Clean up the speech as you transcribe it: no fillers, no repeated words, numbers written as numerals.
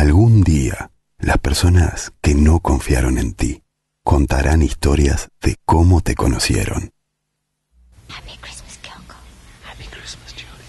Algún día, las personas que no confiaron en ti contarán historias de cómo te conocieron. Happy Christmas, Kyoko. Happy Christmas, Joe.